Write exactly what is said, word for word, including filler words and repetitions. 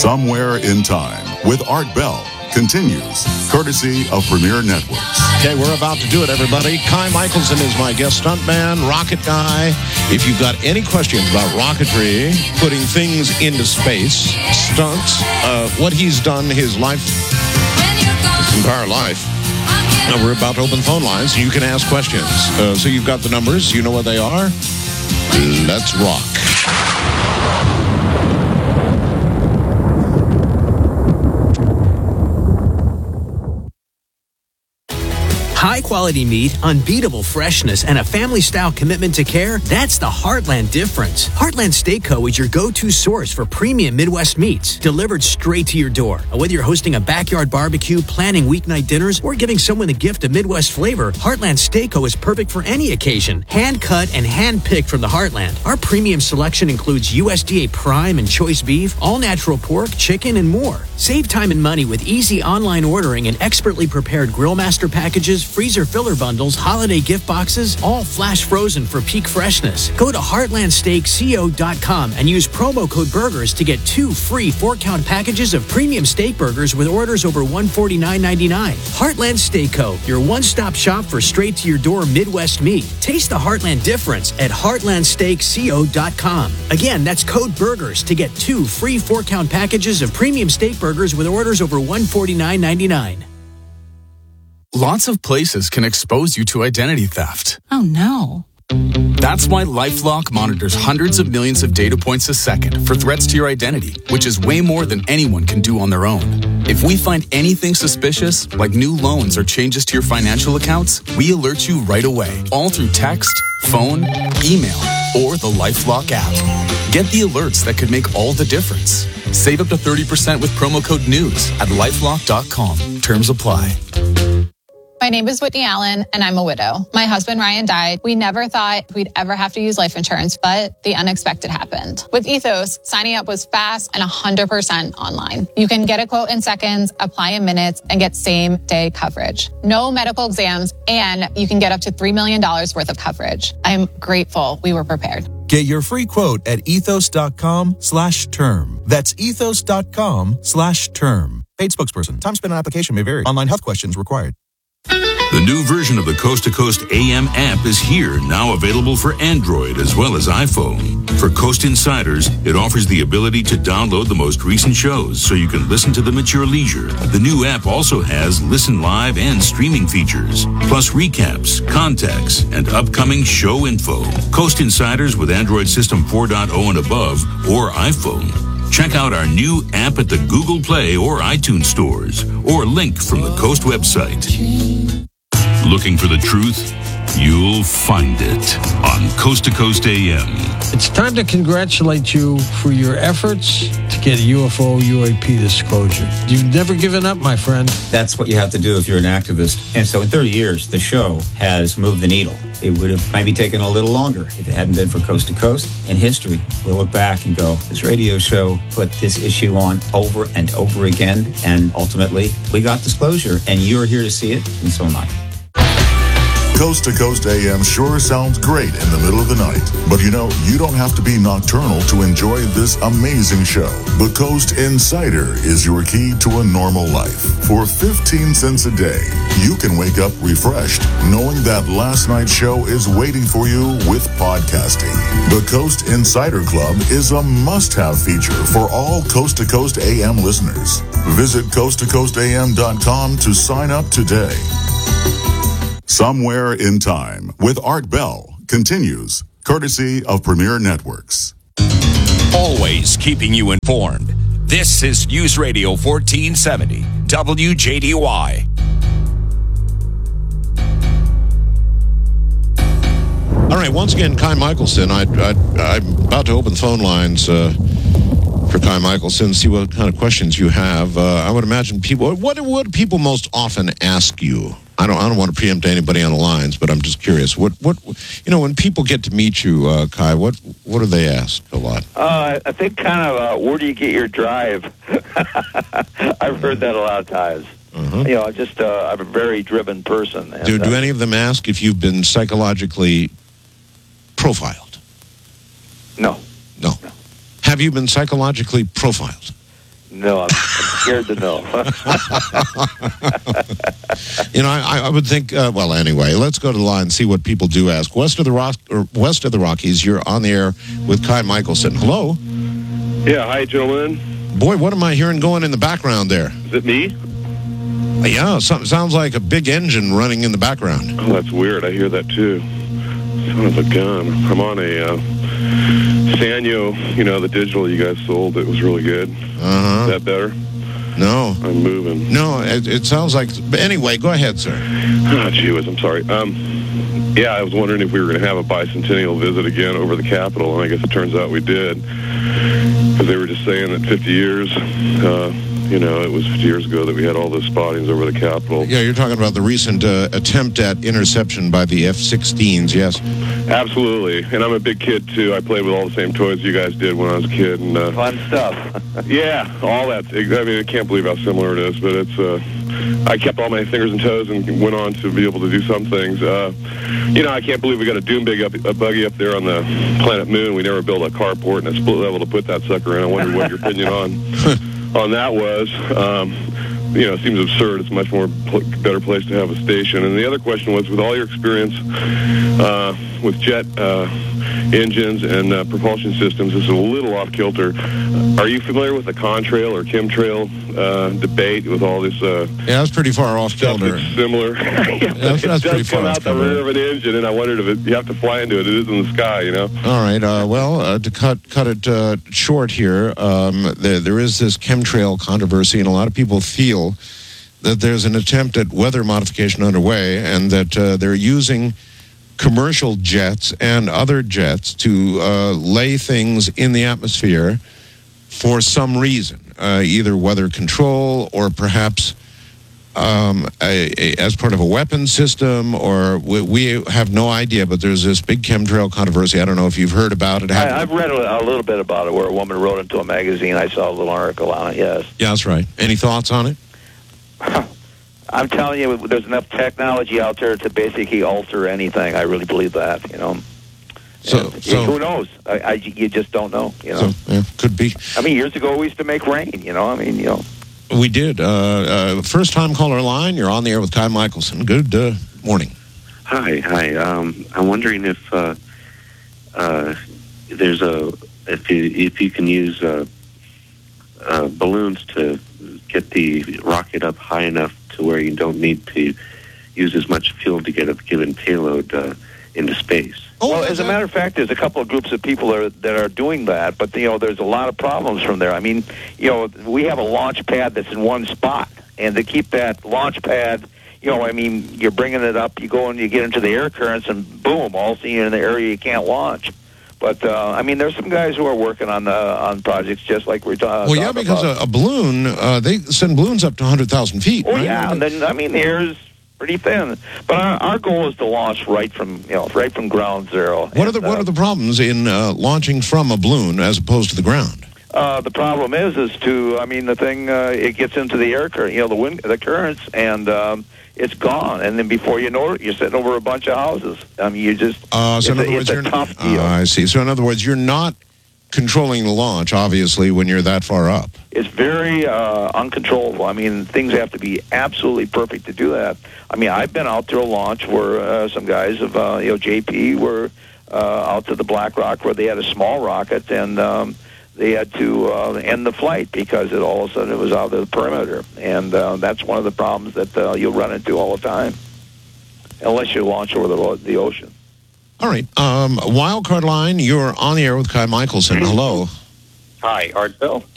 Somewhere in Time with Art Bell continues, courtesy of Premier Networks. Okay, we're about to do it, everybody. Kai Michelson is my guest stuntman, rocket guy. If you've got any questions about rocketry, putting things into space, stunts, uh, what he's done his life, his entire life, now we're about to open phone lines, so you can ask questions. Uh, so you've got the numbers, you know what they are. Let's rock. High-quality meat, unbeatable freshness, and a family-style commitment to care, that's the Heartland difference. Heartland Steak Co. is your go-to source for premium Midwest meats, delivered straight to your door. Whether you're hosting a backyard barbecue, planning weeknight dinners, or giving someone a gift of Midwest flavor, Heartland Steak Co. is perfect for any occasion. Hand-cut and hand-picked from the Heartland. Our premium selection includes U S D A prime and choice beef, all-natural pork, chicken, and more. Save time and money with easy online ordering and expertly prepared Grill Master packages, freezer filler bundles, holiday gift boxes, all flash frozen for peak freshness. Go to heartland steak co dot com and use promo code BURGERS to get two free four-count packages of premium steak burgers with orders over one hundred forty-nine ninety-nine. Heartland Steak Co., your one-stop shop for straight-to-your-door Midwest meat. Taste the Heartland difference at heartland steak co dot com. Again, that's code BURGERS to get two free four-count packages of premium steak burgers with orders over one hundred forty-nine ninety-nine. Lots of places can expose you to identity theft. Oh, no. That's why LifeLock monitors hundreds of millions of data points a second for threats to your identity, which is way more than anyone can do on their own. If we find anything suspicious, like new loans or changes to your financial accounts, we alert you right away, all through text, phone, email, or the LifeLock app. Get the alerts that could make all the difference. Save up to thirty percent with promo code NEWS at lifelock dot com. Terms apply. My name is Whitney Allen, and I'm a widow. My husband, Ryan, died. We never thought we'd ever have to use life insurance, but the unexpected happened. With Ethos, signing up was fast and one hundred percent online. You can get a quote in seconds, apply in minutes, and get same-day coverage. No medical exams, and you can get up to three million dollars worth of coverage. I'm grateful we were prepared. Get your free quote at ethos.com slash term. That's ethos.com slash term. Paid spokesperson. Time spent on application may vary. Online health questions required. The new version of the Coast to Coast A M app is here, now available for Android as well as iPhone. For Coast Insiders, it offers the ability to download the most recent shows so you can listen to them at your leisure. The new app also has listen live and streaming features, plus recaps, contacts, and upcoming show info. Coast Insiders with Android System four point oh and above or iPhone. Check out our new app at the Google Play or iTunes stores, or link from the Coast website. Looking for the truth? You'll find it on Coast to Coast A M. It's time to congratulate you for your efforts to get a U F O U A P disclosure. You've never given up, my friend. That's what you have to do if you're an activist. And so in thirty years, the show has moved the needle. It would have maybe taken a little longer if it hadn't been for Coast to Coast. In history, we'll look back and go, this radio show put this issue on over and over again, and ultimately, we got disclosure, and you're here to see it, and so am I. Coast to Coast A M sure sounds great in the middle of the night. But you know, you don't have to be nocturnal to enjoy this amazing show. The Coast Insider is your key to a normal life. For fifteen cents a day, you can wake up refreshed, knowing that last night's show is waiting for you with podcasting. The Coast Insider Club is a must-have feature for all Coast to Coast A M listeners. Visit coast to coast a m dot com to sign up today. Somewhere in Time with Art Bell continues, courtesy of Premier Networks. Always keeping you informed. This is News Radio fourteen seventy, W J D Y. All right, once again, Kai Michelson. I, I, I'm about to open phone lines uh, for Kai Michelson, see what kind of questions you have. Uh, I would imagine people, what would people most often ask you? I don't. I don't want to preempt anybody on the lines, but I'm just curious. What, what, you know, when people get to meet you, uh, Kai, what, what do they ask a lot? Uh, I think kind of, uh, where do you get your drive? I've heard that a lot of times. Uh-huh. You know, just uh, I'm a very driven person. And, do do uh, any of them ask if you've been psychologically profiled? No. No. no. Have you been psychologically profiled? No, I'm, I'm scared to know. You know, I, I would think. Uh, well, anyway, let's go to the line and see what people do ask. West of the Rock, or west of the Rockies, you're on the air with Kai Michelson. Hello. Yeah, hi, gentlemen. Boy, what am I hearing going in the background there? Is it me? Yeah, something sounds like a big engine running in the background. Oh, that's weird. I hear that too. Son of a gun. I'm on a uh, Sanyo, you know, the digital you guys sold. It was really good. Uh-huh. Is that better? No. I'm moving. No, it, it sounds like... But anyway, go ahead, sir. Oh, gee whiz, I'm sorry. Um, yeah, I was wondering if we were going to have a bicentennial visit again over the Capitol, and I guess it turns out we did. Because they were just saying that fifty years... Uh, You know, it was fifty years ago that we had all those spottings over the Capitol. Yeah, you're talking about the recent uh, attempt at interception by the F sixteens, yes? Absolutely. And I'm a big kid, too. I played with all the same toys you guys did when I was a kid. And, uh, Fun stuff. yeah, all that. I mean, I can't believe how similar it is, but it's... Uh, I kept all my fingers and toes and went on to be able to do some things. Uh, you know, I can't believe we got a doom big up, a buggy up there on the planet Moon. We never built a carport and a split level to put that sucker in. I wonder what your opinion on... on that was, um, you know, it seems absurd. It's a much more pl- better place to have a station. And the other question was, with all your experience uh, with jet uh, engines and uh, propulsion systems, this is a little off-kilter. Are you familiar with the contrail or chemtrail uh, debate with all this? Uh, yeah, that's pretty far off-kilter. It's similar. yeah, that's, that's it pretty does come far out the rear of an engine, and I wondered if it, you have to fly into it. It is in the sky, you know? All right. Uh, well, uh, to cut cut it uh, short here, um, there, there is this chemtrail controversy, and a lot of people feel that there's an attempt at weather modification underway, and that uh, they're using commercial jets and other jets to uh, lay things in the atmosphere for some reason, uh, either weather control or perhaps um, a, a, as part of a weapon system, or we, we have no idea, but there's this big chemtrail controversy. I don't know if you've heard about it. I, I've read a, a little bit about it, where a woman wrote into a magazine. I saw a little article on it, yes. Yeah, that's right. Any thoughts on it? I'm telling you, there's enough technology out there to basically alter anything. I really believe that, you know. So, so who knows? I, I, you just don't know, you know. So, yeah, could be. I mean, years ago we used to make rain, you know. I mean, you know. We did. Uh, uh, first time caller line, you're on the air with Kai Michelson. Good uh, morning. Hi, hi. Um, I'm wondering if uh, uh, there's a if you if you can use uh, uh, balloons to get the rocket up high enough to where you don't need to use as much fuel to get a given payload uh, into space. Oh, well, as a matter of fact, there's a couple of groups of people that are, that are doing that, but, you know, there's a lot of problems from there. I mean, you know, we have a launch pad that's in one spot, and to keep that launch pad, you know, I mean, you're bringing it up, you go and you get into the air currents, and boom, all of a sudden you're in the area you can't launch. But, uh, I mean, there's some guys who are working on uh, on projects just like we're ta- well, talking yeah, because about. A, a balloon, uh, they send balloons up to one hundred thousand feet. Oh, right? yeah, and then, I mean, the air is pretty thin. But our, our goal is to launch right from, you know, right from ground zero. What, and, are, the, what uh, are the problems in uh, launching from a balloon as opposed to the ground? Uh, the problem is, is to, I mean, the thing, uh, it gets into the air current, you know, the wind, the currents, and um, it's gone. And then before you know it, you're sitting over a bunch of houses. I mean, you just, uh, so it's, in other a, words, it's a you're, tough deal. Uh, I see. So in other words, you're not controlling the launch, obviously, when you're that far up. It's very uh, uncontrollable. I mean, things have to be absolutely perfect to do that. I mean, I've been out to a launch where uh, some guys of, uh, you know, J P were uh, out to the Black Rock where they had a small rocket, and um, they had to uh, end the flight because it all of a sudden it was out of the perimeter. And uh, that's one of the problems that uh, you'll run into all the time, unless you launch over the, the ocean. All right. Um, Wildcard line, you're on the air with Kai Michelson. Hello. Hi, Art Bill.